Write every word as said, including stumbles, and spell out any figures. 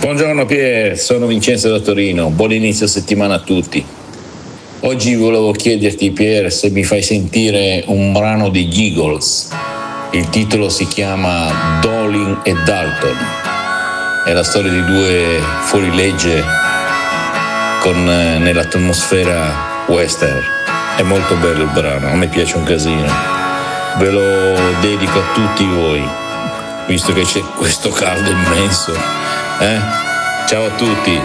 Buongiorno Pier, sono Vincenzo da Torino, buon inizio settimana a tutti. Oggi volevo chiederti Pier se mi fai sentire un brano degli Eagles. Il titolo si chiama Dolin e Dalton. È la storia di due fuorilegge con, eh, nell'atmosfera western. È molto bello il brano, a me piace un casino. Ve lo dedico a tutti voi, visto che c'è questo caldo immenso. Eh? Ciao a tutti.